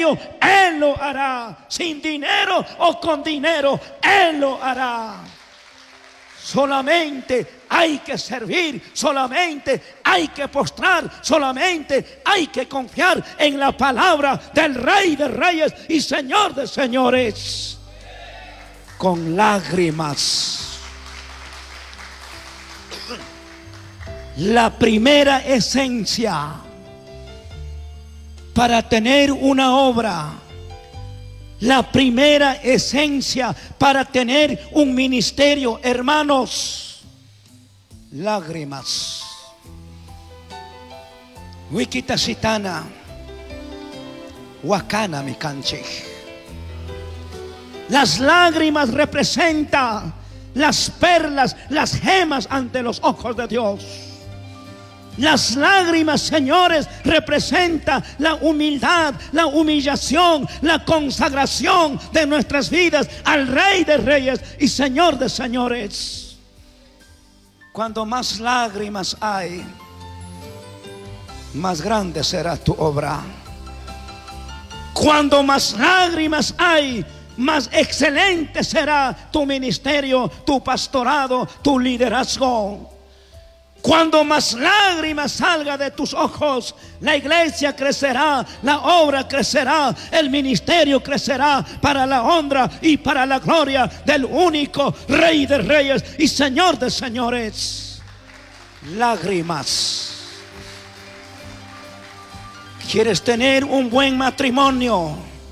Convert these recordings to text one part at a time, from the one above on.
ministerio, Él lo hará. Sin dinero o con dinero, Él lo hará. Solamente hay que servir, solamente hay que postrar, solamente hay que confiar en la palabra del Rey de Reyes y Señor de Señores. Con lágrimas. La primera esencia para tener una obra, la primera esencia para tener un ministerio, hermanos, lágrimas. Wikitasitana, Wakana mi canche. Las lágrimas representan las perlas, las gemas ante los ojos de Dios. Las lágrimas, señores, representan la humildad, la humillación, la consagración de nuestras vidas al Rey de Reyes y Señor de Señores. Cuando más lágrimas hay, más grande será tu obra. Cuando más lágrimas hay, más excelente será tu ministerio, tu pastorado, tu liderazgo. Cuando más lágrimas salga de tus ojos, la iglesia crecerá, la obra crecerá, el ministerio crecerá para la honra y para la gloria del único Rey de Reyes y Señor de Señores. Lágrimas. ¿Quieres tener un buen matrimonio?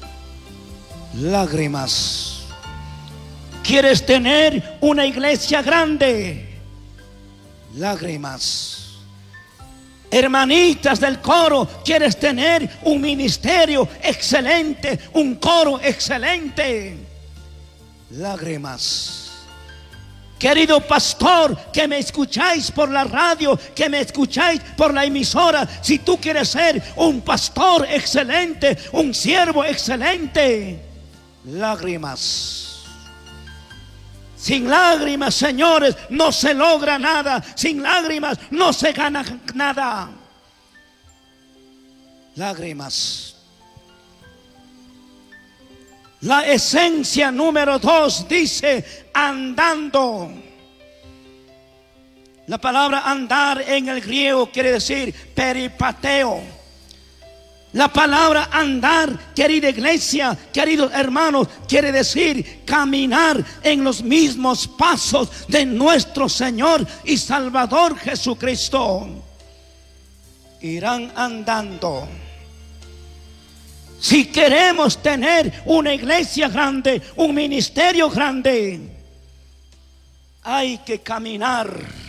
Lágrimas. ¿Quieres tener una iglesia grande? Lágrimas. Hermanitas del coro, ¿quieres tener un ministerio excelente, un coro excelente? Lágrimas. Querido pastor, que me escucháis por la radio, que me escucháis por la emisora, si tú quieres ser un pastor excelente, un siervo excelente, lágrimas. Sin lágrimas, señores, no se logra nada. Sin lágrimas no se gana nada. Lágrimas. La esencia número 2 dice andando. La palabra andar en el griego quiere decir peripateo. La palabra andar, querida iglesia, queridos hermanos, quiere decir caminar en los mismos pasos de nuestro Señor y Salvador Jesucristo. Irán andando. Si queremos tener una iglesia grande, un ministerio grande, hay que caminar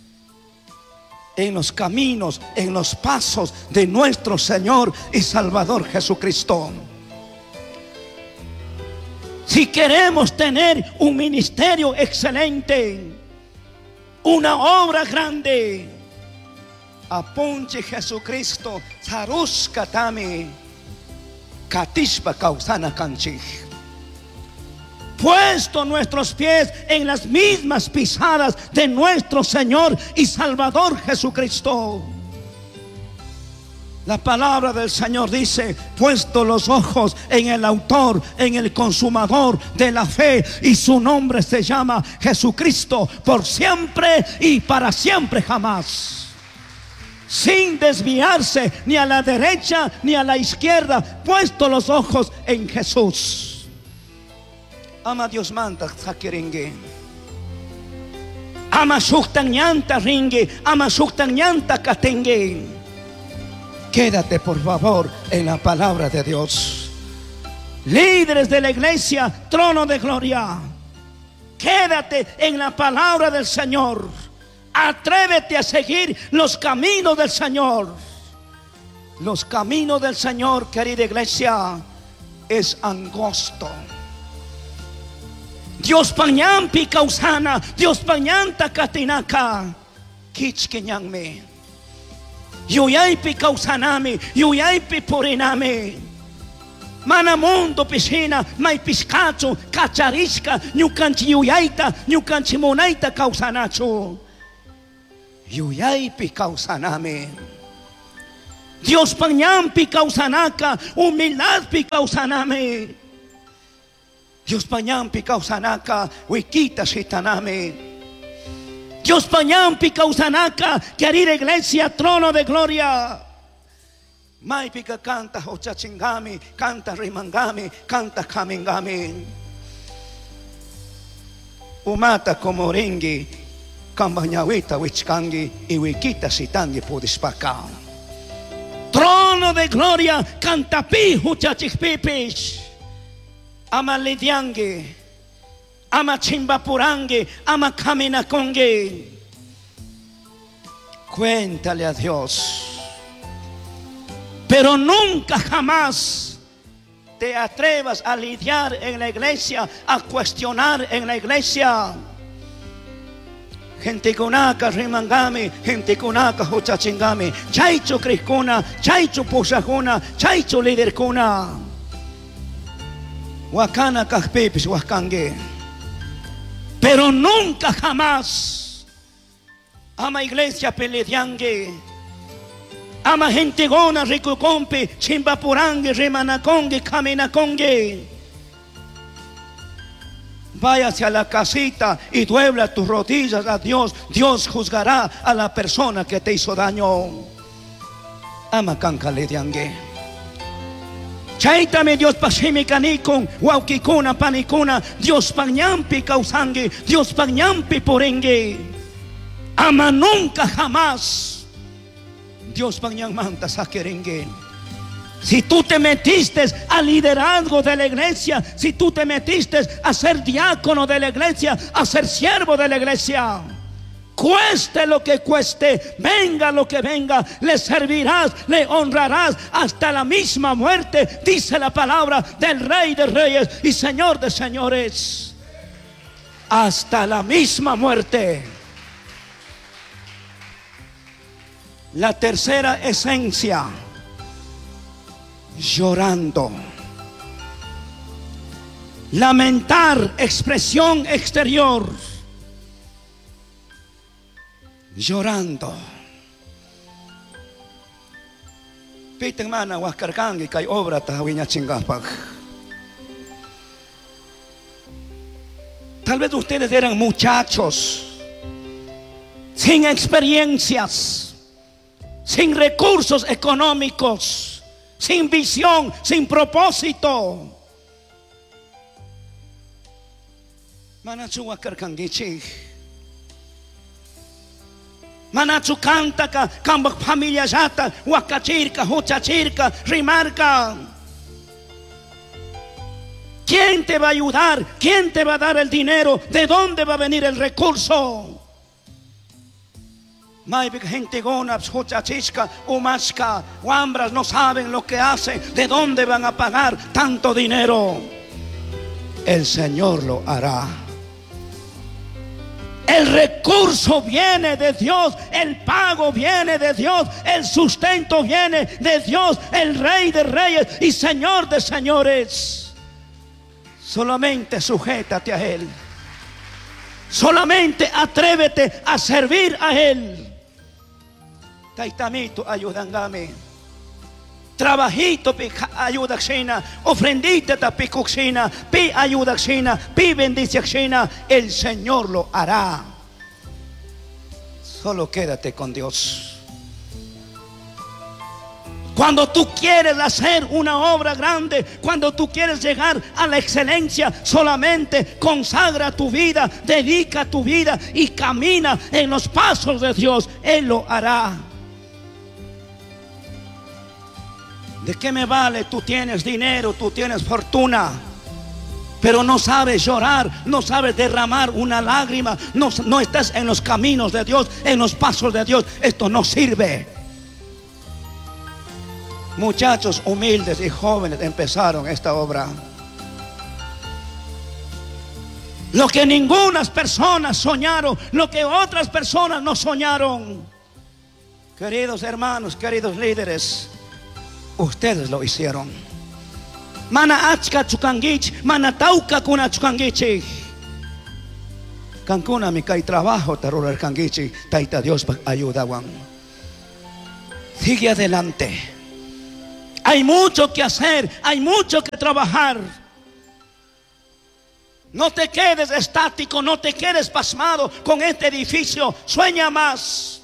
en los caminos, en los pasos de nuestro Señor y Salvador Jesucristo. Si queremos tener un ministerio excelente, una obra grande, apunche Jesucristo, Zaruskatami, Katishpa Kausana Kanchich. Puesto nuestros pies en las mismas pisadas de nuestro Señor y Salvador Jesucristo. La palabra del Señor dice: puesto los ojos en el autor, en el consumador de la fe, y su nombre se llama Jesucristo, por siempre y para siempre jamás. Sin desviarse ni a la derecha ni a la izquierda, puesto los ojos en Jesús. Ama Dios manda sakiringe. Ama suktanyanta ringe. Ama suktanyanta katenge. Quédate por favor en la palabra de Dios. Líderes de la iglesia, trono de gloria, quédate en la palabra del Señor. Atrévete a seguir los caminos del Señor. Los caminos del Señor, querida iglesia, es angosto. Dios pañampi causana, Dios pañanta katinaka, kichkeñangme, yuyaypi causanami, yuyaypi purinami, manamundo piscina, may piscacho, cacharisca, ñucanchi yuyaita, ñucanchi monaita causanacho, yuyaypi causanami. Dios pañampi causanaka, humildad pi causaname. Dios pañampi causanaka, wikita shitaname. Dios pañampi causanaka, querida iglesia, trono de gloria. Maipika canta hochachingami, canta rimangami, canta kamingami. Umata como ringi, cambañawita wichkangi y wikita shitangi pudispaka. Trono de gloria, cantapi huchachikpipish. Ama lidiange, ama chimbapurange, ama caminaconge. Cuéntale a Dios. Pero nunca jamás te atrevas a lidiar en la iglesia, a cuestionar en la iglesia. Gente kunaka rimangami, gente kunaka huchachingami, chaicho krikuna, chaicho pusakuna, chaicho líder kuna. Wakana kahpipis wakange. Pero nunca jamás ama iglesia pelediange, ama gente gona rikukompe, chimbapurange, remanaconge, caminaconge. Váyase a la casita y duebla tus rodillas a Dios. Dios juzgará a la persona que te hizo daño. Ama cankalediange. Chaitame Dios pashimikanikon, waukikuna panikuna, Dios pañampi causange, Dios pañampi porenge. Ama nunca jamás. Dios pañamanta saquerengue. Si tú te metiste al liderazgo de la iglesia, si tú te metiste a ser diácono de la iglesia, a ser siervo de la iglesia, cueste lo que cueste, venga lo que venga, le servirás, le honrarás hasta la misma muerte, dice la palabra del Rey de Reyes y Señor de Señores. Hasta la misma muerte. La tercera esencia: llorando. Lamentar, expresión exterior. Llorando. Piteng mana wakarkangi kay obra tahawinya chingapag. Tal vez ustedes eran muchachos sin experiencias, sin recursos económicos, sin visión, sin propósito. Manachu wakarkangichi. Manachu cantaka, kambak familia yata, wakachirka, huchachirka, rimarka. ¿Quién te va a ayudar? ¿Quién te va a dar el dinero? ¿De dónde va a venir el recurso? Maybik gente gonaps, huchachishka, umashka, wambras no saben lo que hacen, de dónde van a pagar tanto dinero. El Señor lo hará. El recurso viene de Dios, el pago viene de Dios, el sustento viene de Dios, el Rey de Reyes y Señor de Señores. Solamente sujétate a Él. Solamente atrévete a servir a Él. Taitamito ayudangame. Trabajito pi ayuda xina, ofrendita pi cuxina, pi ayuda xina, pi bendición xina, el Señor lo hará. Solo quédate con Dios. Cuando tú quieres hacer una obra grande, cuando tú quieres llegar a la excelencia, solamente consagra tu vida, dedica tu vida y camina en los pasos de Dios. Él lo hará. ¿De qué me vale? Tú tienes dinero, tú tienes fortuna, pero no sabes llorar, no sabes derramar una lágrima, no estás en los caminos de Dios, en los pasos de Dios. Esto no sirve. Muchachos humildes y jóvenes empezaron esta obra. Lo que ninguna persona soñaron, lo que otras personas no soñaron. Queridos hermanos, queridos líderes, ustedes lo hicieron. Mana achka chukangich, mana tauka kuna chukangichi. Cancuna mi kai trabajo tarur kangichi, taita Dios ayudawan. Sigue adelante. Hay mucho que hacer, hay mucho que trabajar. No te quedes estático, no te quedes pasmado con este edificio. Sueña más.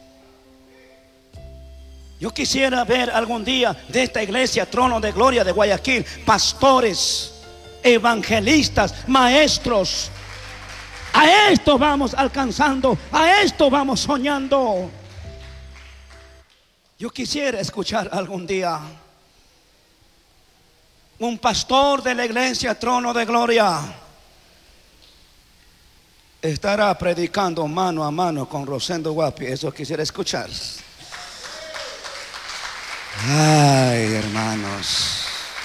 Yo quisiera ver algún día de esta iglesia Trono de Gloria de Guayaquil pastores, evangelistas, maestros. A esto vamos alcanzando, a esto vamos soñando. Yo quisiera escuchar algún día un pastor de la iglesia Trono de Gloria estará predicando mano a mano con Rosendo Guapi. Eso quisiera escuchar. Ay, hermanos,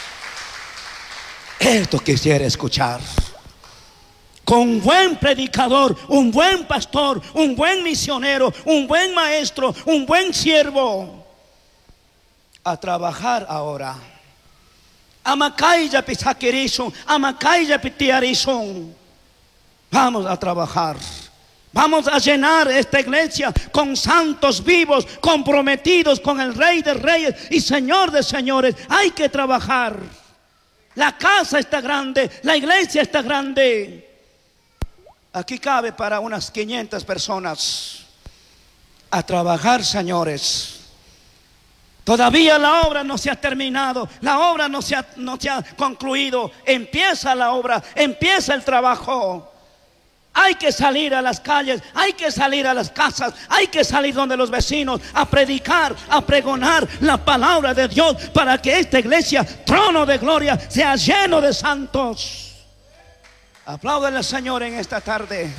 esto quisiera escuchar. Con un buen predicador, un buen pastor, un buen misionero, un buen maestro, un buen siervo. A trabajar ahora. Amakaya pisaquerison, amakaya pitiarison. Vamos a trabajar. Vamos a llenar esta iglesia con santos vivos, comprometidos con el Rey de Reyes y Señor de Señores. Hay que trabajar. La casa está grande, la iglesia está grande. Aquí cabe para unas 500 personas. A trabajar, señores. Todavía la obra no se ha terminado, la obra no se ha concluido. Empieza la obra, empieza el trabajo. Hay que salir a las calles, hay que salir a las casas, hay que salir donde los vecinos a predicar, a pregonar la palabra de Dios para que esta iglesia, Trono de Gloria, sea lleno de santos. Apláudale al Señor en esta tarde.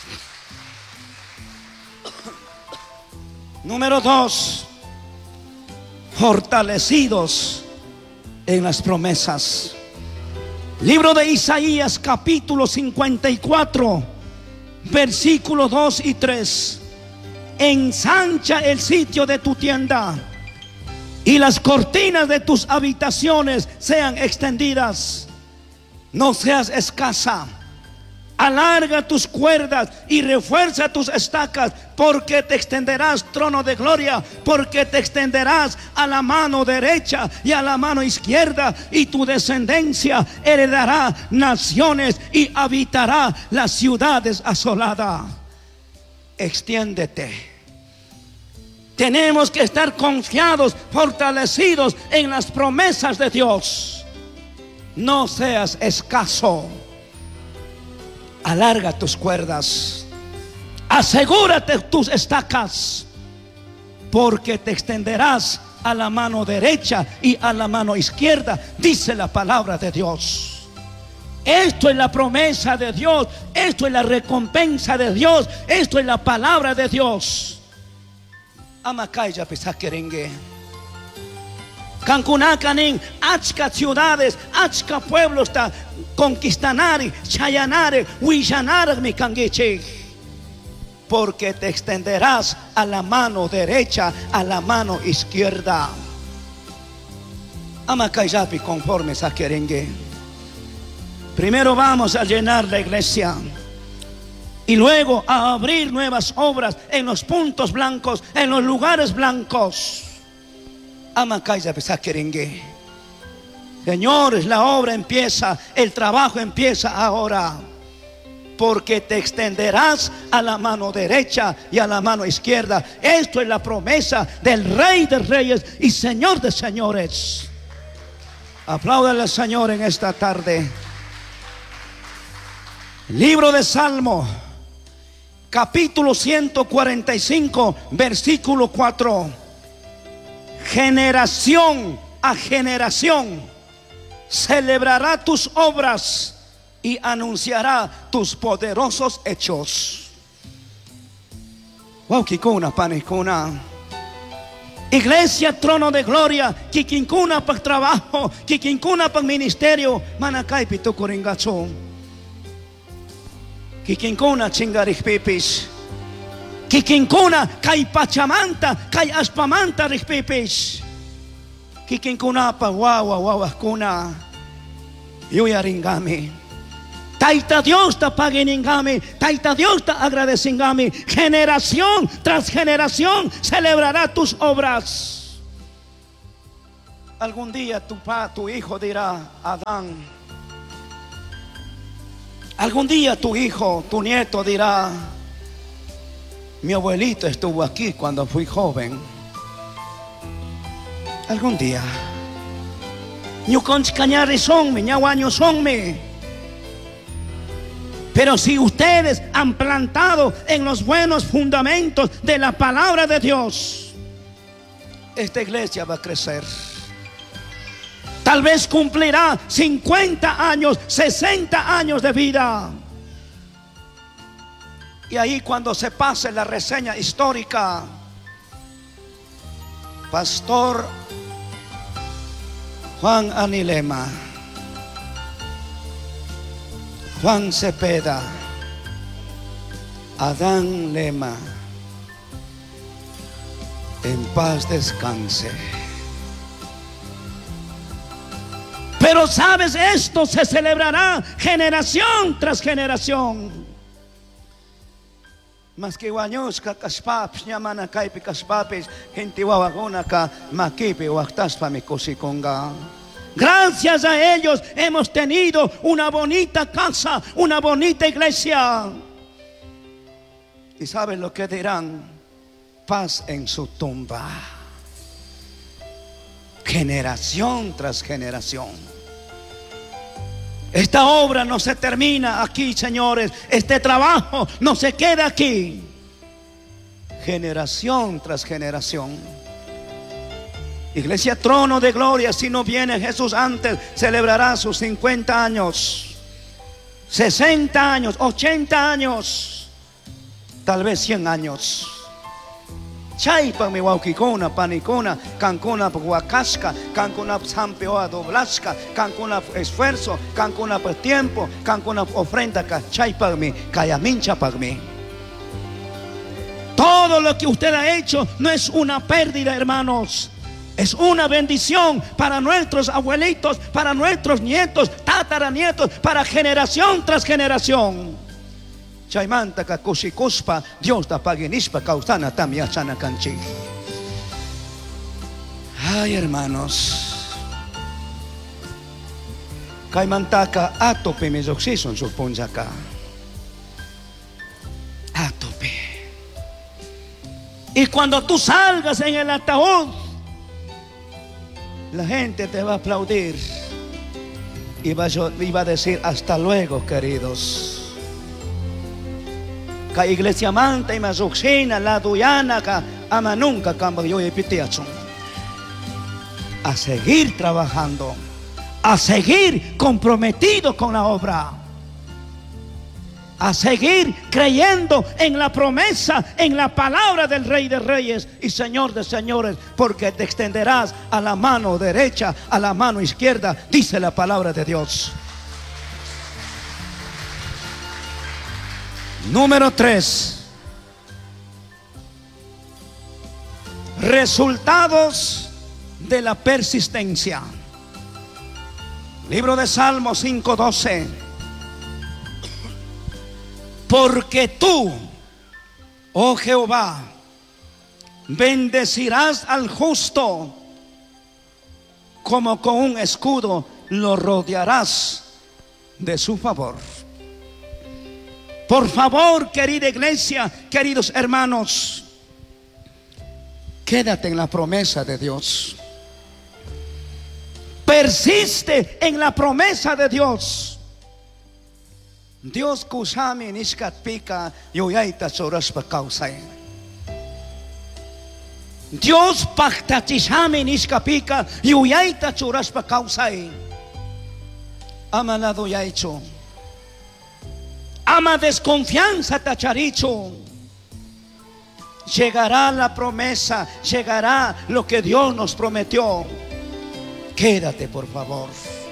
Número 2, fortalecidos en las promesas. Libro de Isaías, capítulo 54, versículos 2 y 3. Ensancha el sitio de tu tienda y las cortinas de tus habitaciones sean extendidas. No seas escasa. Alarga tus cuerdas y refuerza tus estacas, porque te extenderás, trono de gloria, porque te extenderás a la mano derecha y a la mano izquierda, y tu descendencia heredará naciones y habitará las ciudades asoladas. Extiéndete. Tenemos que estar confiados, fortalecidos en las promesas de Dios. No seas escaso. Alarga tus cuerdas, asegúrate tus estacas, porque te extenderás a la mano derecha y a la mano izquierda, dice la palabra de Dios. Esto es la promesa de Dios, esto es la recompensa de Dios, esto es la palabra de Dios. Amakaya pisaquerengue. Cancunacanin, achka ciudades, achka pueblos ta conquistanari, chayanare, huillanare mi cangueche. Porque te extenderás a la mano derecha, a la mano izquierda. Amakayapi conforme saquerengue. Primero vamos a llenar la iglesia y luego a abrir nuevas obras en los puntos blancos, en los lugares blancos. Señores, la obra empieza, el trabajo empieza ahora, porque te extenderás a la mano derecha y a la mano izquierda. Esto es la promesa del Rey de Reyes y Señor de Señores. Apláudale al Señor en esta tarde. Libro de Salmo, capítulo 145, versículo 4. Generación a generación celebrará tus obras y anunciará tus poderosos hechos. Wow, kikuna panikuna. Iglesia Trono de Gloria, kikinkuna para trabajo, kikinkuna para ministerio, manakay pito coringacho. Kikinkuna chingaripipis. Kikinkuna kay pachamanta, kay aspamanta ripipis. Kikinkuna pa wawa kuna. Yuyaringami. Taita Dios ta paginingami, Taita Dios ta agradecingami. Generación tras generación celebrará tus obras. Algún día tu hijo dirá: Adán. Algún día tu hijo, tu nieto dirá: mi abuelito estuvo aquí cuando fui joven. Algún día. Pero si ustedes han plantado en los buenos fundamentos de la palabra de Dios, esta iglesia va a crecer. Tal vez cumplirá 50 años, 60 años de vida. Y ahí, cuando se pase la reseña histórica, Pastor Juan Anilema, Juan Cepeda, Adán Lema, en paz descanse. Pero sabes, esto se celebrará generación tras generación. Mas que guañosca caspaps ñamana kaipi caspapis gente wawagona ka makipi waktaspa mi kosikonga. Gracias a ellos hemos tenido una bonita casa, una bonita iglesia. ¿Y saben lo que dirán? Paz en su tumba. Generación tras generación. Esta obra no se termina aquí, señores. Este trabajo no se queda aquí. Generación tras generación. Iglesia Trono de Gloria, si no viene Jesús antes, celebrará sus 50 años, 60 años, 80 años, tal vez 100 años. Chaypa mi waukikona, panicona, cancona huacasca, cancona sampeoa doblasca, cancona esfuerzo, cancona por tiempo, cancona ofrenda, chaypa mi, cayamincha para mí. Todo lo que usted ha hecho no es una pérdida, hermanos. Es una bendición para nuestros abuelitos, para nuestros nietos, tataranietos, para generación tras generación. Chaimanta kakushikuspa, Dios da paginispa causana tamia chana canchi. Ay, hermanos, Caimantaka atope mis oxison suponjaka. Atope. Y cuando tú salgas en el ataúd, la gente te va a aplaudir y va a decir: hasta luego, queridos. Ka iglesia manta y mazuxina la duyana ka ama nunca cambió y pitiachon. A seguir trabajando, a seguir comprometido con la obra, a seguir creyendo en la promesa, en la palabra del Rey de Reyes y Señor de Señores, porque te extenderás a la mano derecha, a la mano izquierda, dice la palabra de Dios. Número 3. Resultados de la persistencia. Libro de Salmos 5:12. Porque tú, oh Jehová, bendecirás al justo, como con un escudo lo rodearás de su favor. Por favor, querida iglesia, queridos hermanos, quédate en la promesa de Dios. Persiste en la promesa de Dios. Dios kusami nishkatpika yoyaita soraspa kausay. Dios paktachishami nishkapika yoyaita soraspa kausay. Amanado yaicho. Ama desconfianza tacharicho. Llegará la promesa, llegará lo que Dios nos prometió. Quédate, por favor.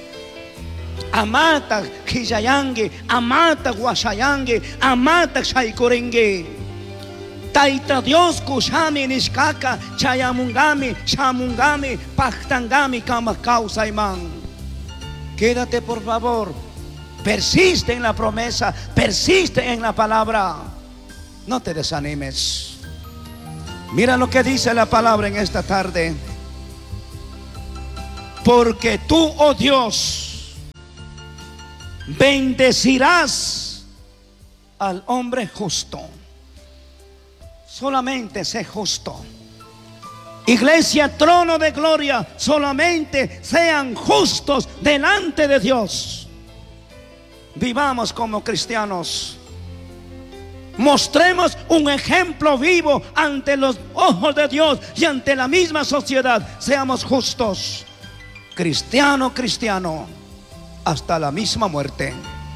Amata kijayange, amata guashayange, amata shaikorenge. Taita Dios kushami nishkaka, chayamungami, shamungami, pachtangami kama causa imán. Quédate, por favor. Persiste en la promesa, persiste en la palabra. No te desanimes. Mira lo que dice la palabra en esta tarde. Porque tú, oh Dios, bendecirás al hombre justo. Solamente sé justo. Iglesia, trono de gloria, solamente sean justos delante de Dios. Vivamos como cristianos. Mostremos un ejemplo vivo ante los ojos de Dios y ante la misma sociedad. Seamos justos. Cristiano, cristiano, hasta la misma muerte.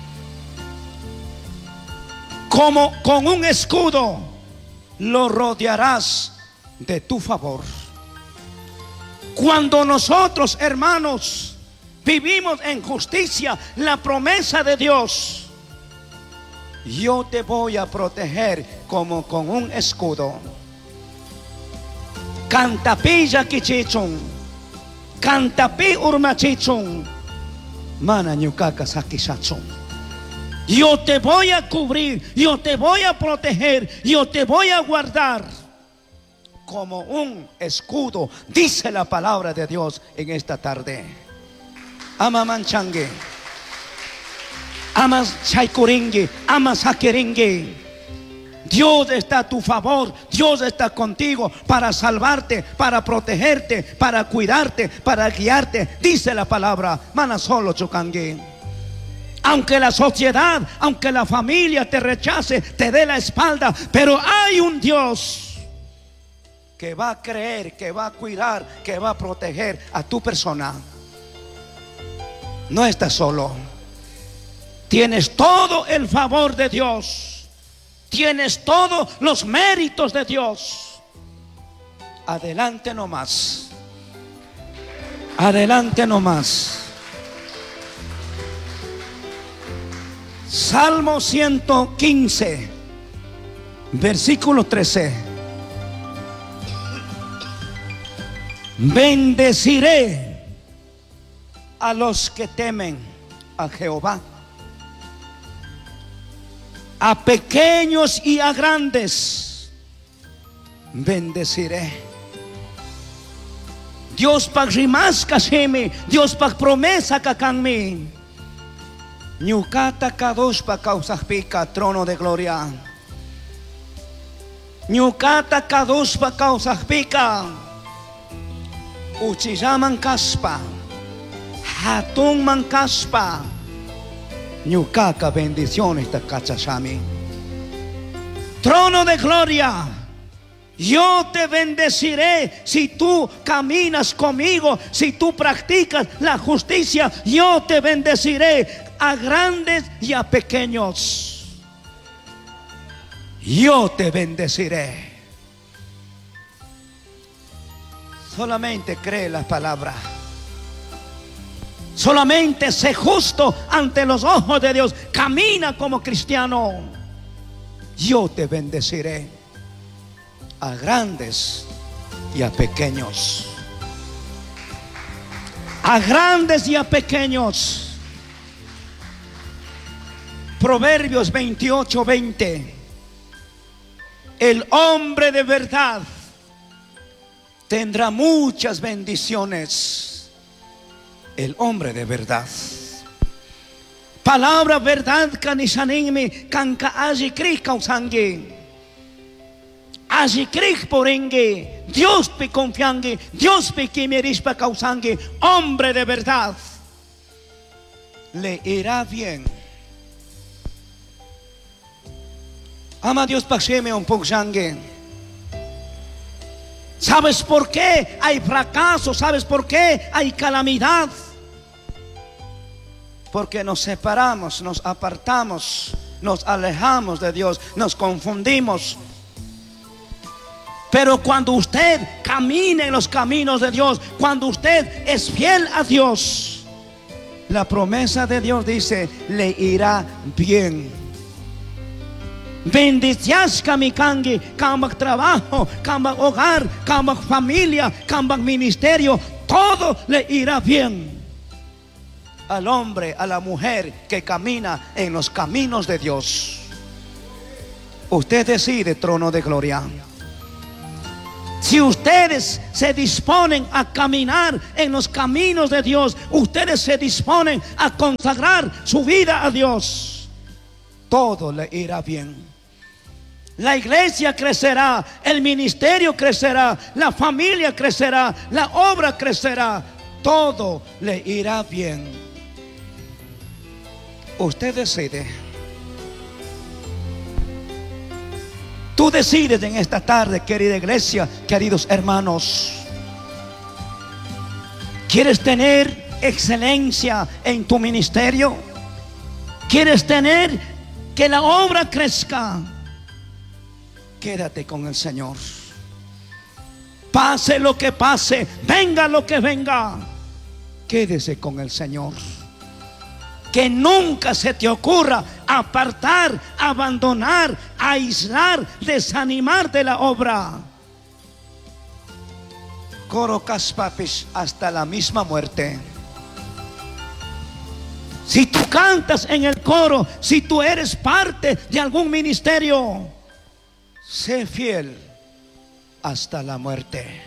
Como con un escudo lo rodearás de tu favor. Cuando nosotros, hermanos, vivimos en justicia, la promesa de Dios: yo te voy a proteger como con un escudo. Cantapilla kichichun, cantapi urmachichun, mana ñukaka sakisachun. Yo te voy a cubrir, yo te voy a proteger, yo te voy a guardar como un escudo, dice la palabra de Dios en esta tarde. Ama manchangue, ama chaikuringue, ama saqueringue. Dios está a tu favor, Dios está contigo para salvarte, para protegerte, para cuidarte, para guiarte, dice la palabra. Mana solo chocangue. Aunque la sociedad, aunque la familia te rechace, te dé la espalda, pero hay un Dios que va a creer, que va a cuidar, que va a proteger a tu persona. No estás solo. Tienes todo el favor de Dios. Tienes todos los méritos de Dios. Adelante nomás. Adelante nomás. Salmo 115, versículo 13. Bendeciré a los que temen a Jehová, a pequeños y a grandes bendeciré. Dios pak rimas kashimi, Dios pak promesa kakanmi. Ñukata kadosh pa kausahpika, trono de gloria. Ñukata kadosh pa kausahpika, uchillaman kaspa, hatun man kaspa. Ñukaka bendiciones ta kachashami. Trono de gloria, yo te bendeciré si tú caminas conmigo, si tú practicas la justicia. Yo te bendeciré a grandes y a pequeños. Yo te bendeciré. Solamente cree la palabra. Solamente sé justo ante los ojos de Dios. Camina como cristiano. Yo te bendeciré a grandes y a pequeños. A grandes y a pequeños. Proverbios 28:20. El hombre de verdad tendrá muchas bendiciones. El hombre de verdad. Palabra verdad kanishanimi kanka ajikri kausangi. Ajikri porenge. Dios pe confiangue, Dios pe kimerishpa kausangi. Hombre de verdad, le irá bien. Ama Dios paksheme un pokjangue. ¿Sabes por qué hay fracaso? ¿Sabes por qué hay calamidad? Porque nos separamos, nos apartamos, nos alejamos de Dios, nos confundimos. Pero cuando usted camina en los caminos de Dios, cuando usted es fiel a Dios, la promesa de Dios dice: le irá bien. Bendicias kamikangi, kambak trabajo, kambak hogar, kambak familia, kambak ministerio, todo le irá bien al hombre, a la mujer que camina en los caminos de Dios. Usted decide, trono de gloria. Si ustedes se disponen a caminar en los caminos de Dios, ustedes se disponen a consagrar su vida a Dios, todo le irá bien. La iglesia crecerá, el ministerio crecerá, la familia crecerá, la obra crecerá, todo le irá bien. Usted decide. Tú decides en esta tarde, querida iglesia, queridos hermanos. ¿Quieres tener excelencia en tu ministerio? ¿Quieres tener que la obra crezca? Quédate con el Señor. Pase lo que pase, venga lo que venga, quédese con el Señor. Que nunca se te ocurra apartar, abandonar, aislar, desanimar de la obra. Coro Caspapis hasta la misma muerte. Si tú cantas en el coro, si tú eres parte de algún ministerio, sé fiel hasta la muerte.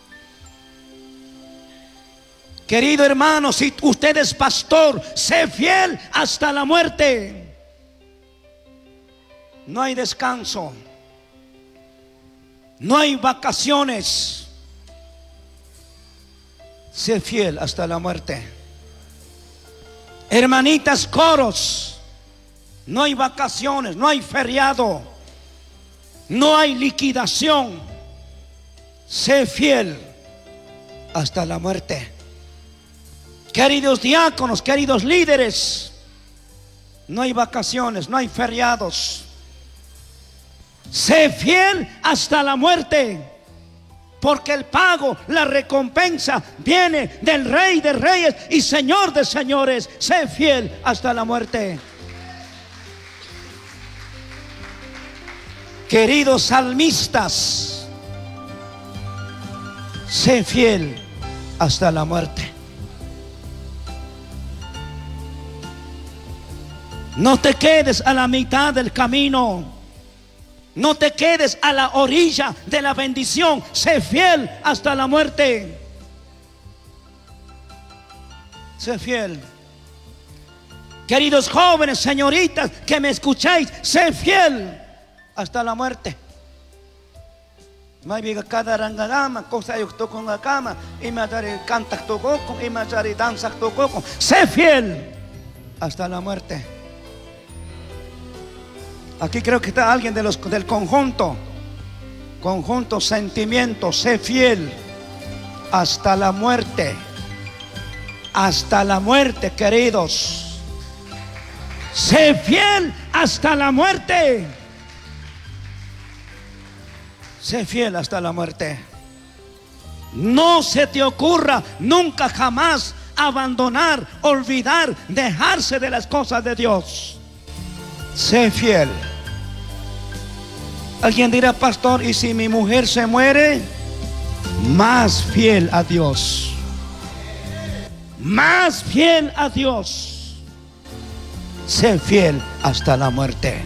Querido hermano, si usted es pastor, sé fiel hasta la muerte. No hay descanso, no hay vacaciones. Sé fiel hasta la muerte. Hermanitas coros, no hay vacaciones, no hay feriado, no hay liquidación. Sé fiel hasta la muerte. Queridos diáconos, queridos líderes, no hay vacaciones, no hay feriados. Sé fiel hasta la muerte, porque el pago, la recompensa viene del Rey de Reyes y Señor de Señores. Sé fiel hasta la muerte. Queridos salmistas, sé fiel hasta la muerte. No te quedes a la mitad del camino. No te quedes a la orilla de la bendición. Sé fiel hasta la muerte. Sé fiel. Queridos jóvenes, señoritas que me escucháis, sé fiel hasta la muerte. May cada rangadama, cosa yo toco en la cama, y me daré cantas toco, y me daré danzas toco. Sé fiel hasta la muerte. Aquí creo que está alguien del conjunto sentimiento. Sé fiel hasta la muerte. Hasta la muerte, queridos. Sé fiel hasta la muerte. Sé fiel hasta la muerte. No se te ocurra nunca jamás abandonar, olvidar, dejarse de las cosas de Dios. Sé fiel. Alguien dirá, pastor, ¿y si mi mujer se muere? Más fiel a Dios. Más fiel a Dios. Sé fiel hasta la muerte.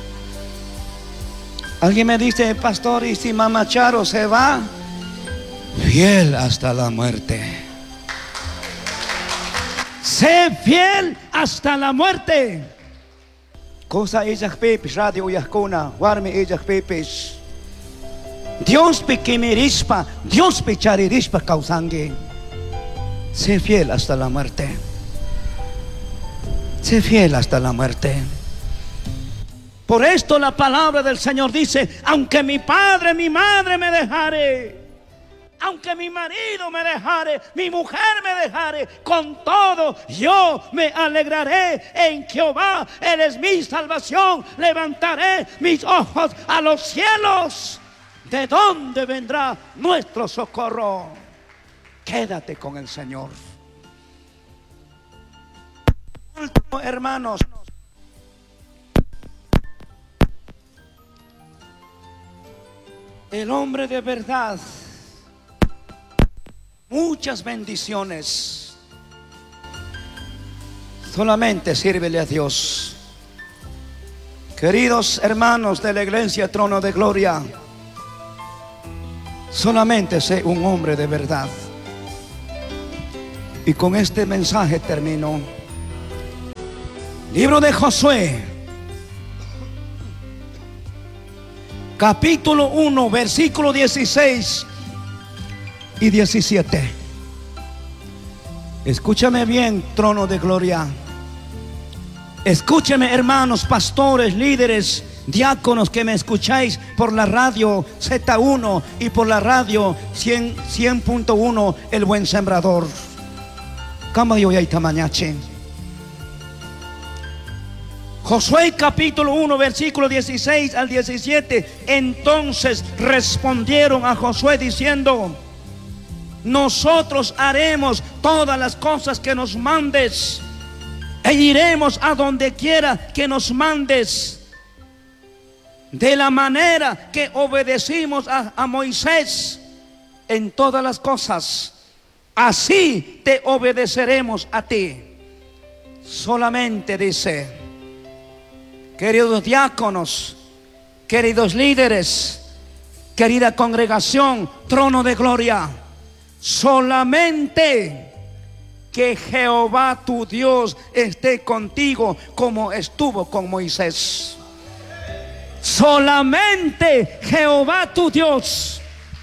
Alguien me dice, pastor, ¿y si mamá Charo se va? Fiel hasta la muerte. Sé fiel hasta la muerte. Cosa ellas pepes, radio yascona, guarme ellas pepes. Dios pequemirispa, Dios pecharirispa causangue. Sé fiel hasta la muerte. Sé fiel hasta la muerte. Por esto la palabra del Señor dice: aunque mi padre, mi madre me dejare, aunque mi marido me dejare, mi mujer me dejare, con todo yo me alegraré en Jehová. Él es mi salvación. Levantaré mis ojos a los cielos. ¿De dónde vendrá nuestro socorro? Quédate con el Señor. Último, hermanos, el hombre de verdad, muchas bendiciones, solamente sírvele a Dios. Queridos hermanos de la iglesia Trono de Gloria, Solamente sé un hombre de verdad. Y con este mensaje termino. Libro de Josué, capítulo 1, versículo 16 y 17. Escúchame bien, trono de gloria. Escúchame, hermanos, pastores, líderes, diáconos que me escucháis por la radio Z1 y por la radio 100.1 El Buen Sembrador. Josué capítulo 1 versículo 16 al 17. Entonces respondieron a Josué diciendo: nosotros haremos todas las cosas que nos mandes, e iremos a donde quiera que nos mandes, de la manera que obedecimos a Moisés en todas las cosas. Así te obedeceremos a ti. Solamente dice, queridos diáconos, queridos líderes, querida congregación, trono de gloria, solamente que Jehová tu Dios esté contigo como estuvo con Moisés. Solamente Jehová tu Dios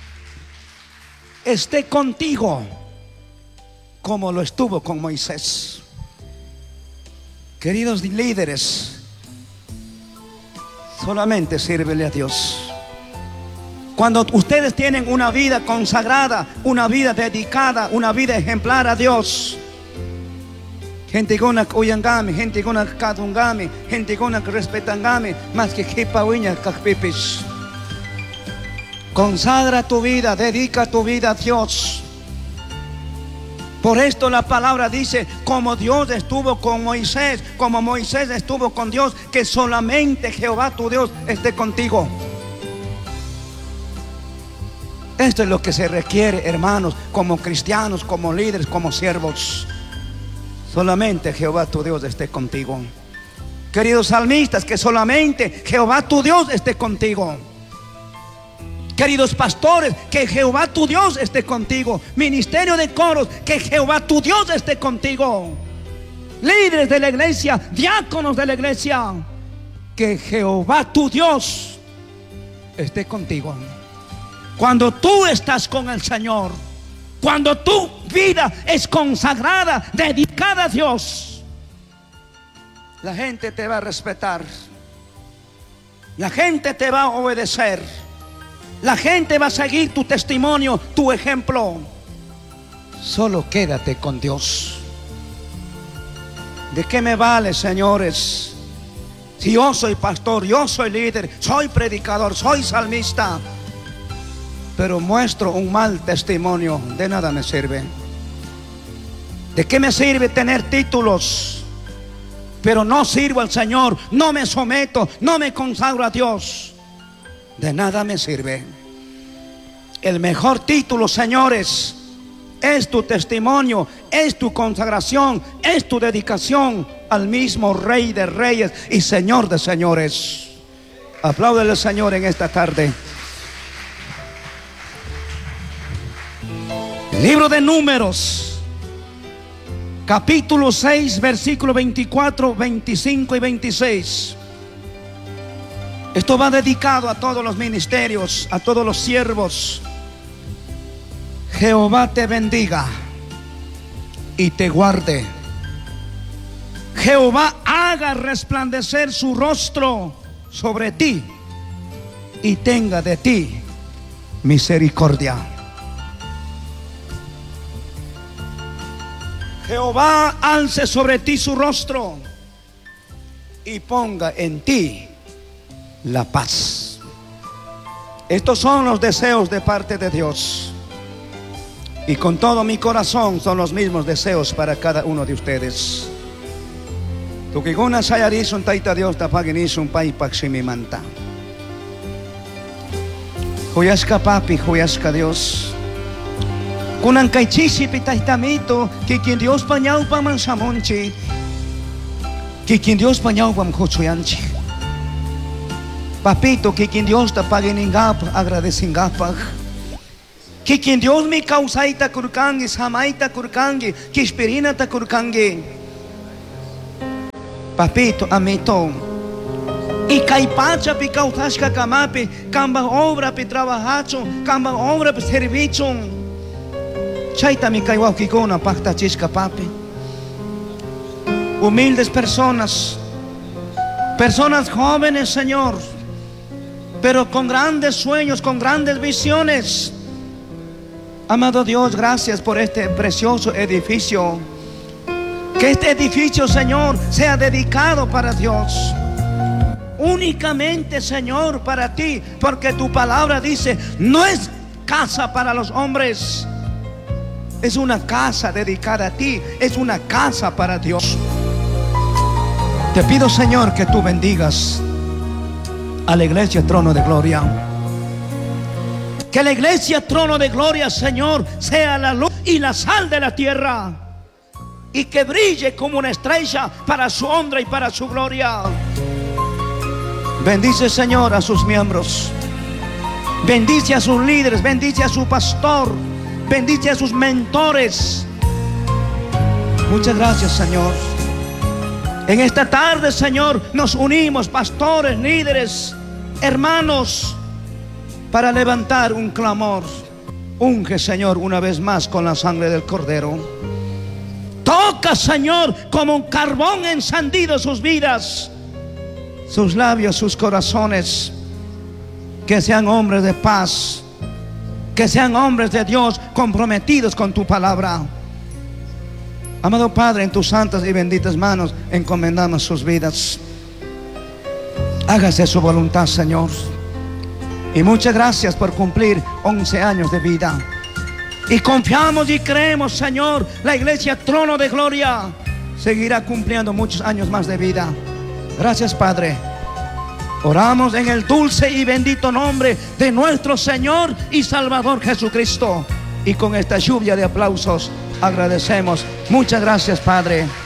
esté contigo como lo estuvo con Moisés. Queridos líderes, solamente sírvele a Dios. Cuando ustedes tienen una vida consagrada, una vida dedicada, una vida ejemplar a Dios, gente gona uyangami, gente gona kadungami, gente gona respetangami, más que kipawiña kakpipis. Consagra tu vida, dedica tu vida a Dios. Por esto la palabra dice, como Dios estuvo con Moisés, como Moisés estuvo con Dios, que solamente Jehová tu Dios esté contigo. Esto es lo que se requiere, hermanos, como cristianos, como líderes, como siervos. Solamente Jehová tu Dios esté contigo. Queridos salmistas, que solamente Jehová tu Dios esté contigo. Queridos pastores, que Jehová tu Dios esté contigo. Ministerio de coros, que Jehová tu Dios esté contigo. Líderes de la iglesia, diáconos de la iglesia, que Jehová tu Dios esté contigo. Cuando tú estás con el Señor, cuando tu vida es consagrada, dedicada a Dios, la gente te va a respetar, la gente te va a obedecer, la gente va a seguir tu testimonio, tu ejemplo. Solo quédate con Dios. ¿De qué me vale, señores, si yo soy pastor, yo soy líder, soy predicador, soy salmista, pero muestro un mal testimonio? De nada me sirve. ¿De qué me sirve tener títulos, pero no sirvo al Señor, no me someto, no me consagro a Dios? De nada me sirve. El mejor título, señores, es tu testimonio, es tu consagración, es tu dedicación al mismo Rey de Reyes y Señor de Señores. Apláudele al Señor en esta tarde. Libro de Números, capítulo 6, versículo 24, 25 y 26. Esto va dedicado a todos los ministerios, a todos los siervos. Jehová te bendiga y te guarde. Jehová haga resplandecer su rostro sobre ti y tenga de ti misericordia. Jehová alce sobre ti su rostro y ponga en ti la paz. Estos son los deseos de parte de Dios, y con todo mi corazón son los mismos deseos para cada uno de ustedes. Tukiguna sayaris un taita Dios tapaginis un pai paximi manta. Huyasca papi, huyasca Dios. Kunan kaichisi pitaitamito, que quien Dios pañau pa mansamonchi, que quien Dios pañau pa mjochoyanchi. Papito, que quien Dios te pague ningap, agradecingapag. Que quien Dios me causaita kurkangi, samaita kurkangi, que esperinata kurkangi. Papito, amito. Y caipacha pi cautashka kamapi, kamba obra pi trabajacho, kamba obra pi servicio. Chaita mi kaiwau kikona pacta chisca papi. Humildes personas, personas jóvenes, Señor, pero con grandes sueños, con grandes visiones. Amado Dios, gracias por este precioso edificio. Que este edificio, Señor, sea dedicado para Dios. Únicamente, Señor, para ti. Porque tu palabra dice, no es casa para los hombres. Es una casa dedicada a ti. Es una casa para Dios. Te pido, Señor, que tú bendigas a la iglesia Trono de Gloria. Que la iglesia Trono de Gloria, Señor, sea la luz y la sal de la tierra. Y que brille como una estrella para su honra y para su gloria. Bendice, Señor, a sus miembros. Bendice a sus líderes. Bendice a su pastor. Bendice a sus mentores. Muchas gracias, Señor. En esta tarde, Señor, nos unimos, pastores, líderes, hermanos, para levantar un clamor. Unge, Señor, una vez más con la sangre del Cordero. Toca, Señor, como un carbón encendido sus vidas, sus labios, sus corazones. Que sean hombres de paz, que sean hombres de Dios comprometidos con tu palabra. Amado Padre, en tus santas y benditas manos encomendamos sus vidas. Hágase su voluntad, Señor. Y muchas gracias por cumplir 11 años de vida. Y confiamos y creemos, Señor, la iglesia Trono de Gloria seguirá cumpliendo muchos años más de vida. Gracias, Padre. Oramos en el dulce y bendito nombre de nuestro Señor y Salvador Jesucristo. Y con esta lluvia de aplausos agradecemos. Muchas gracias, Padre.